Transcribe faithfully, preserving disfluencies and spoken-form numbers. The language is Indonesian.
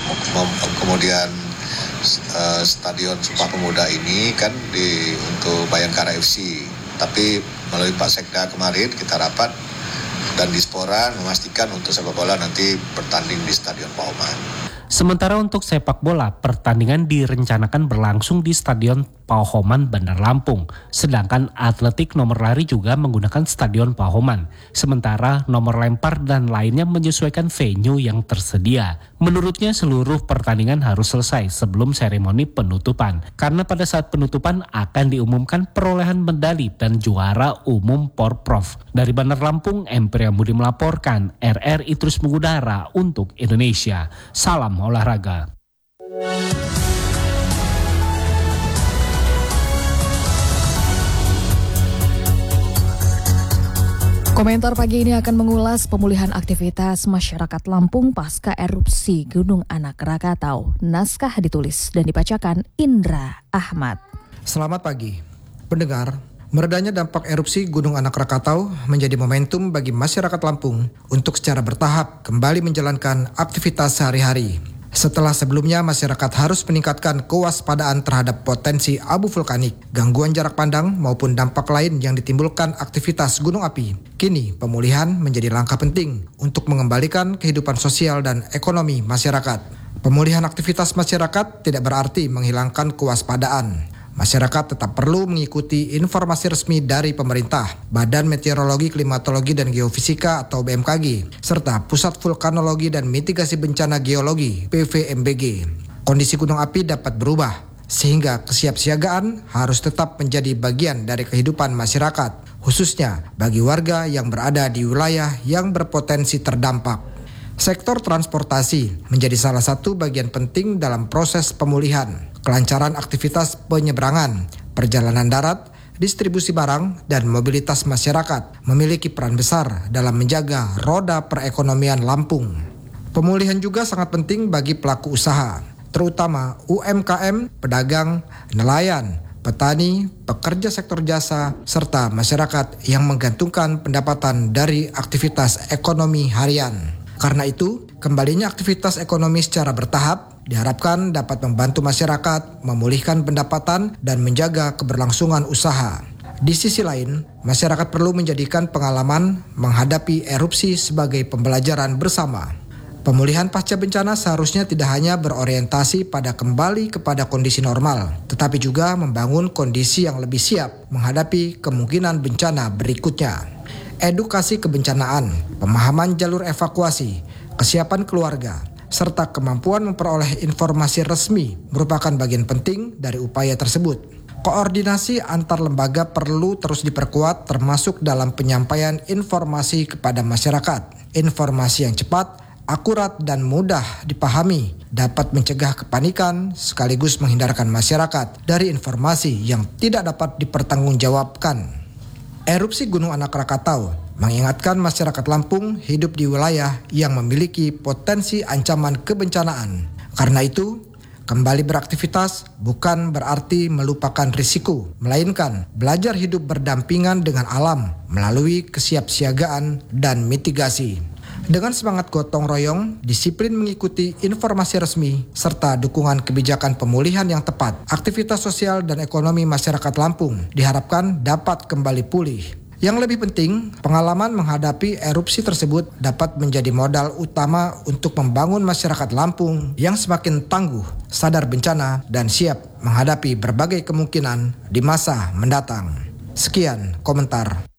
kemudian uh, Stadion Sumpah Pemuda ini kan di untuk Bayangkara F C. Tapi melalui Pak Sekda kemarin kita rapat dan Dispora memastikan untuk sepak bola nanti bertanding di Stadion Pahoman. Sementara untuk sepak bola, pertandingan direncanakan berlangsung di Stadion Pahoman, Bandar Lampung. Sedangkan atletik nomor lari juga menggunakan Stadion Pahoman. Sementara nomor lempar dan lainnya menyesuaikan venue yang tersedia. Menurutnya seluruh pertandingan harus selesai sebelum seremoni penutupan. Karena pada saat penutupan akan diumumkan perolehan medali dan juara umum Porprov. Dari Bandar Lampung, M. Priyambudi melaporkan, R R I terus mengudara untuk Indonesia. Salam olahraga. Komentar pagi ini akan mengulas pemulihan aktivitas masyarakat Lampung pasca erupsi Gunung Anak Rakatau. Naskah ditulis dan dibacakan Indra Ahmad. Selamat pagi, pendengar. Meredanya dampak erupsi Gunung Anak Rakatau menjadi momentum bagi masyarakat Lampung untuk secara bertahap kembali menjalankan aktivitas sehari-hari. Setelah sebelumnya masyarakat harus meningkatkan kewaspadaan terhadap potensi abu vulkanik, gangguan jarak pandang maupun dampak lain yang ditimbulkan aktivitas gunung api. Kini pemulihan menjadi langkah penting untuk mengembalikan kehidupan sosial dan ekonomi masyarakat. Pemulihan aktivitas masyarakat tidak berarti menghilangkan kewaspadaan. Masyarakat tetap perlu mengikuti informasi resmi dari pemerintah, Badan Meteorologi, Klimatologi, dan Geofisika atau B M K G, serta Pusat Vulkanologi dan Mitigasi Bencana Geologi P V M B G. Kondisi gunung api dapat berubah, sehingga kesiapsiagaan harus tetap menjadi bagian dari kehidupan masyarakat, khususnya bagi warga yang berada di wilayah yang berpotensi terdampak. Sektor transportasi menjadi salah satu bagian penting dalam proses pemulihan. Kelancaran aktivitas penyeberangan, perjalanan darat, distribusi barang, dan mobilitas masyarakat memiliki peran besar dalam menjaga roda perekonomian Lampung. Pemulihan juga sangat penting bagi pelaku usaha, terutama U M K M, pedagang, nelayan, petani, pekerja sektor jasa, serta masyarakat yang menggantungkan pendapatan dari aktivitas ekonomi harian. Karena itu, kembalinya aktivitas ekonomi secara bertahap diharapkan dapat membantu masyarakat memulihkan pendapatan dan menjaga keberlangsungan usaha. Di sisi lain, masyarakat perlu menjadikan pengalaman menghadapi erupsi sebagai pembelajaran bersama. Pemulihan pasca bencana seharusnya tidak hanya berorientasi pada kembali kepada kondisi normal, tetapi juga membangun kondisi yang lebih siap menghadapi kemungkinan bencana berikutnya. Edukasi kebencanaan, pemahaman jalur evakuasi, kesiapan keluarga, serta kemampuan memperoleh informasi resmi merupakan bagian penting dari upaya tersebut. Koordinasi antar lembaga perlu terus diperkuat termasuk dalam penyampaian informasi kepada masyarakat. Informasi yang cepat, akurat, dan mudah dipahami dapat mencegah kepanikan sekaligus menghindarkan masyarakat dari informasi yang tidak dapat dipertanggungjawabkan. Erupsi Gunung Anak Rakatau mengingatkan masyarakat Lampung hidup di wilayah yang memiliki potensi ancaman kebencanaan. Karena itu, kembali beraktivitas bukan berarti melupakan risiko, melainkan belajar hidup berdampingan dengan alam melalui kesiapsiagaan dan mitigasi. Dengan semangat gotong royong, disiplin mengikuti informasi resmi, serta dukungan kebijakan pemulihan yang tepat, aktivitas sosial dan ekonomi masyarakat Lampung diharapkan dapat kembali pulih. Yang lebih penting, pengalaman menghadapi erupsi tersebut dapat menjadi modal utama untuk membangun masyarakat Lampung yang semakin tangguh, sadar bencana, dan siap menghadapi berbagai kemungkinan di masa mendatang. Sekian komentar.